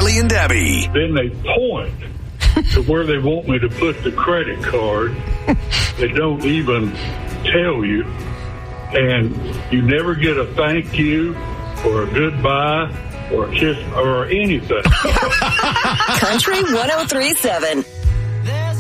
Carly and Debbie. Then they point to where they want me to put the credit card. They don't even tell you. And you never get a thank you or a goodbye or a kiss or anything. Country 103.7.